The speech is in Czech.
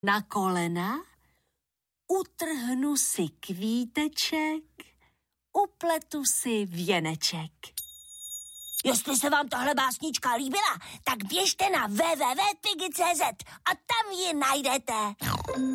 na kolena, utrhnu si kvíteček, upletu si věneček. Jestli se vám tahle básnička líbila, tak běžte na www.piggy.cz a tam ji najdete.